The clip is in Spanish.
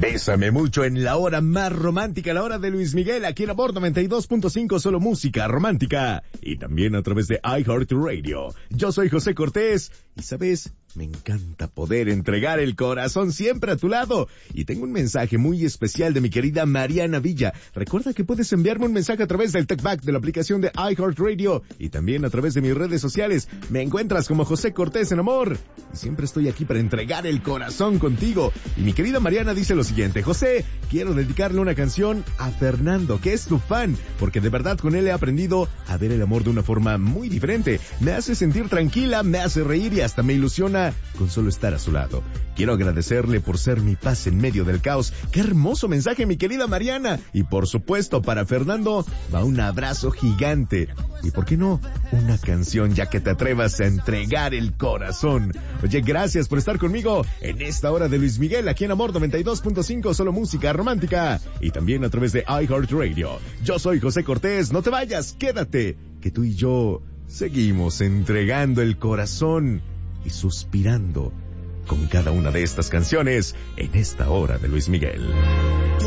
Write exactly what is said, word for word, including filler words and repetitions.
Bésame mucho en la hora más romántica, la hora de Luis Miguel, aquí en Amor noventa y dos punto cinco, solo música romántica. Y también a través de iHeartRadio. Yo soy José Cortés y, ¿sabes? Me encanta poder entregar el corazón siempre a tu lado. Y tengo un mensaje muy especial de mi querida Mariana Villa. Recuerda que puedes enviarme un mensaje a través del TalkBack de la aplicación de iHeartRadio y también a través de mis redes sociales. Me encuentras como José Cortés en Amor. Y siempre estoy aquí para entregar el corazón contigo. Y mi querida Mariana dice lo siguiente: José, quiero dedicarle una canción a Fernando, que es tu fan, porque de verdad con él he aprendido a ver el amor de una forma muy diferente. Me hace sentir tranquila, me hace reír y hasta me ilusiona con solo estar a su lado. Quiero agradecerle por ser mi paz en medio del caos. ¡Qué hermoso mensaje, mi querida Mariana! Y por supuesto, para Fernando va un abrazo gigante. Y por qué no, una canción, ya que te atrevas a entregar el corazón. Oye, gracias por estar conmigo en esta hora de Luis Miguel, aquí en Amor noventa y dos punto cinco, solo música romántica. Y también a través de iHeartRadio. Yo soy José Cortés, no te vayas, quédate, que tú y yo seguimos entregando el corazón y suspirando con cada una de estas canciones en esta hora de Luis Miguel.